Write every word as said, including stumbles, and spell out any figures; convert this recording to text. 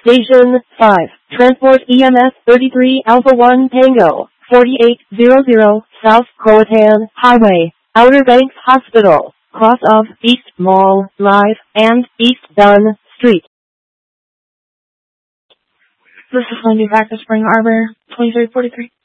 Station five, Transport E M S thirty-three Alpha one Tango, forty-eight hundred South Croatan Highway, Outer Banks Hospital, cross of East Mall Drive and East Dunn Street. This is Lindy back to Spring Arbor, twenty-three forty-three.